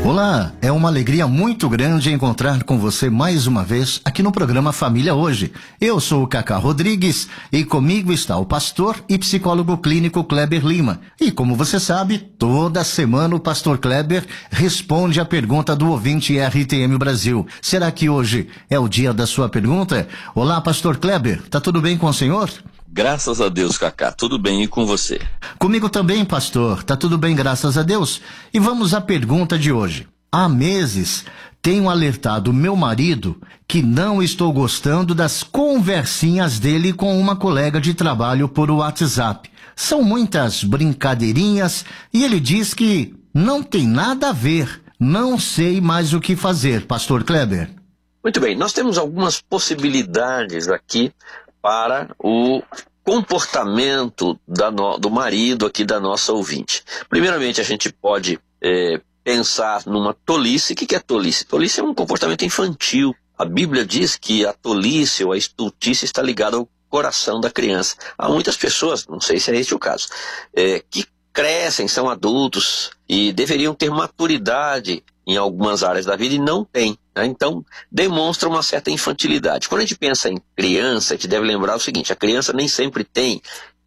Olá, é uma alegria muito grande encontrar com você mais uma vez aqui no programa Família Hoje. Eu sou o Cacá Rodrigues e comigo está o pastor e psicólogo clínico Kleber Lima. E como você sabe, toda semana o pastor Kleber responde a pergunta do ouvinte RTM Brasil. Será que hoje é o dia da sua pergunta? Olá, pastor Kleber, tá tudo bem com o senhor? Graças a Deus, Cacá, tudo bem e com você? Comigo também, pastor, tá tudo bem, graças a Deus. E vamos à pergunta de hoje. Há meses tenho alertado meu marido que não estou gostando das conversinhas dele com uma colega de trabalho por WhatsApp. São muitas brincadeirinhas e ele diz que não tem nada a ver. Não sei mais o que fazer, pastor Kleber. Muito bem, nós temos algumas possibilidades aqui para o comportamento do marido aqui da nossa ouvinte. Primeiramente, a gente pode pensar numa tolice. O que é tolice? Tolice é um comportamento infantil. A Bíblia diz que a tolice ou a estultice está ligada ao coração da criança. Há muitas pessoas, não sei se é este o caso, que crescem, são adultos e deveriam ter maturidade em algumas áreas da vida e não têm, né? Então, demonstra uma certa infantilidade. Quando a gente pensa em criança, a gente deve lembrar o seguinte: a criança nem sempre tem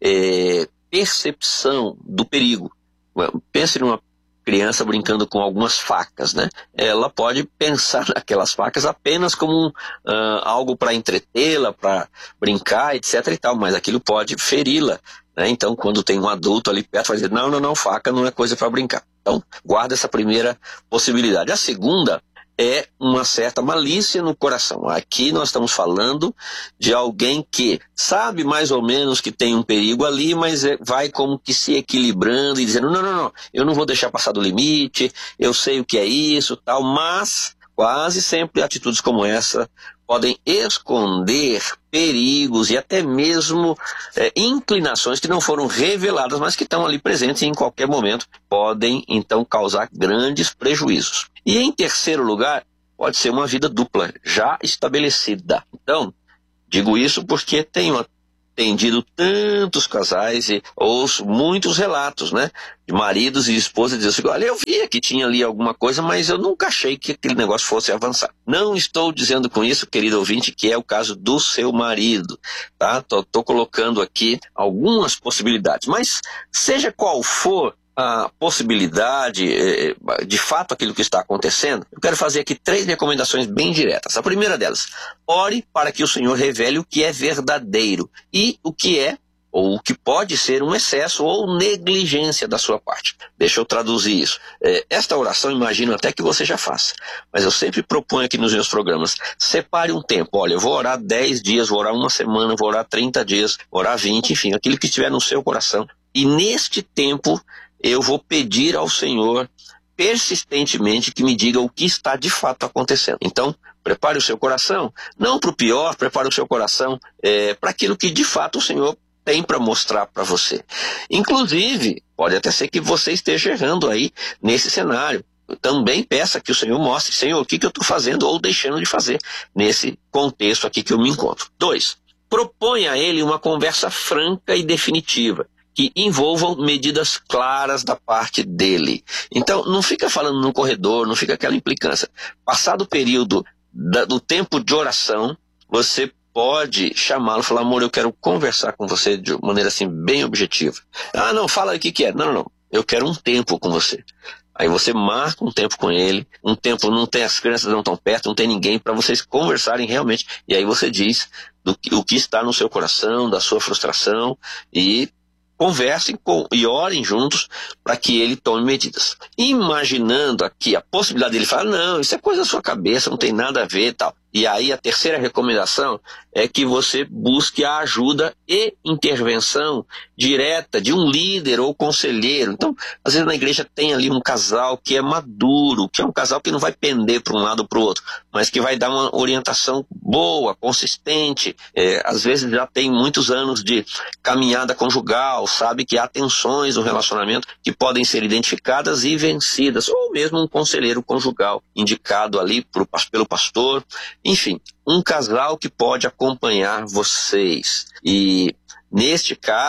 percepção do perigo. Pense numa criança brincando com algumas facas, né? Ela pode pensar naquelas facas apenas como algo para entretê-la, para brincar, etc. e tal, mas aquilo pode feri-la, né? Então, quando tem um adulto ali perto, vai dizer: não, faca não é coisa para brincar. Então, guarda essa primeira possibilidade. A segunda é uma certa malícia no coração. Aqui nós estamos falando de alguém que sabe mais ou menos que tem um perigo ali, mas vai como que se equilibrando e dizendo: não, eu não vou deixar passar do limite, eu sei o que é isso, tal, mas quase sempre atitudes como essa podem esconder perigos e até mesmo inclinações que não foram reveladas, mas que estão ali presentes e em qualquer momento podem então causar grandes prejuízos. E em terceiro lugar, pode ser uma vida dupla, já estabelecida. Então, digo isso porque tenho atendido tantos casais e ouço muitos relatos, né, de maridos e esposas dizendo assim: olha, eu via que tinha ali alguma coisa, mas eu nunca achei que aquele negócio fosse avançar. Não estou dizendo com isso, querido ouvinte, que é o caso do seu marido, tá? Tô colocando aqui algumas possibilidades, mas seja qual for a possibilidade, de fato aquilo que está acontecendo, eu quero fazer aqui 3 recomendações bem diretas. A primeira delas: ore para que o Senhor revele o que é verdadeiro e o que é, ou o que pode ser um excesso ou negligência da sua parte. Deixa eu traduzir isso. Esta oração imagino até que você já faça, mas eu sempre proponho aqui nos meus programas: separe um tempo. Olha, eu vou orar 10 dias, vou orar uma semana, vou orar 30 dias, vou orar 20, enfim, aquilo que estiver no seu coração. E neste tempo eu vou pedir ao Senhor persistentemente que me diga o que está de fato acontecendo. Então, prepare o seu coração, não para o pior, prepare o seu coração para aquilo que de fato o Senhor tem para mostrar para você. Inclusive, pode até ser que você esteja errando aí nesse cenário. Também peça que o Senhor mostre: Senhor, o que eu estou fazendo ou deixando de fazer nesse contexto aqui que eu me encontro. 2, proponha a Ele uma conversa franca e definitiva, que envolvam medidas claras da parte dele. Então, não fica falando no corredor, não fica aquela implicância. Passado o período do tempo de oração, você pode chamá-lo e falar: amor, eu quero conversar com você de maneira assim bem objetiva. Ah, não, fala aí o que é. Não, eu quero um tempo com você. Aí você marca um tempo com ele, um tempo, não tem, as crianças não estão perto, não tem ninguém, para vocês conversarem realmente. E aí você diz o que está no seu coração, da sua frustração, e conversem e orem juntos para que ele tome medidas. Imaginando aqui a possibilidade dele falar: não, isso é coisa da sua cabeça, não tem nada a ver e tal. E aí a terceira recomendação é que você busque a ajuda e intervenção direta de um líder ou conselheiro. Então, às vezes na igreja tem ali um casal que é maduro, que é um casal que não vai pender para um lado ou para o outro, mas que vai dar uma orientação boa, consistente. Às vezes já tem muitos anos de caminhada conjugal, sabe que há tensões no relacionamento que podem ser identificadas e vencidas, ou mesmo um conselheiro conjugal indicado ali pelo pastor. Enfim, um casal que pode acompanhar vocês. E neste caso,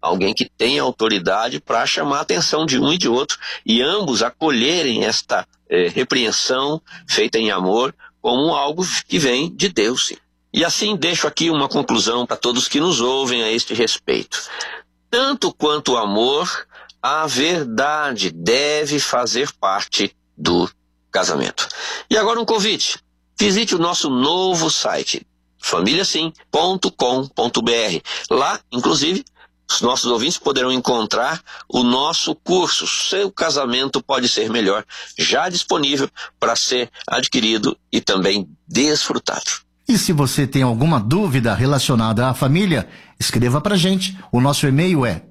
alguém que tenha autoridade para chamar a atenção de um e de outro, e ambos acolherem esta repreensão feita em amor como algo que vem de Deus. Sim. E assim deixo aqui uma conclusão para todos que nos ouvem a este respeito. Tanto quanto o amor, a verdade deve fazer parte do casamento. E agora um convite. Visite o nosso novo site, familiasim.com.br. Lá, inclusive, os nossos ouvintes poderão encontrar o nosso curso Seu Casamento Pode Ser Melhor, já disponível para ser adquirido e também desfrutado. E se você tem alguma dúvida relacionada à família, escreva pra gente. O nosso e-mail é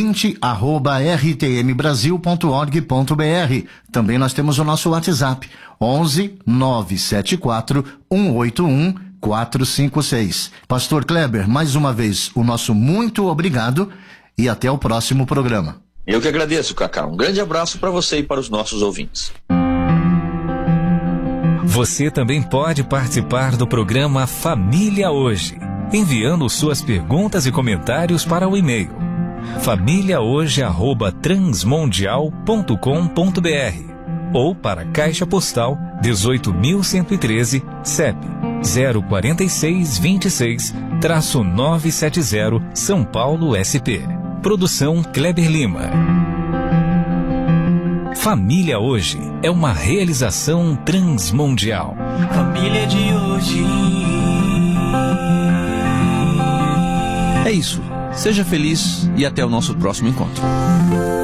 ouvinte@rtmbrasil.org.br. Também nós temos o nosso WhatsApp, 11 974 181 456. Pastor Kleber, mais uma vez, o nosso muito obrigado e até o próximo programa. Eu que agradeço, Cacá. Um grande abraço para você e para os nossos ouvintes. Você também pode participar do programa Família Hoje, enviando suas perguntas e comentários para o e-mail famíliahoje@transmundial.com.br ou para a Caixa Postal 18.113, CEP 04626-970, São Paulo, SP. Produção Kleber Lima. Família Hoje é uma realização transmundial. Família de hoje. É isso. Seja feliz e até o nosso próximo encontro.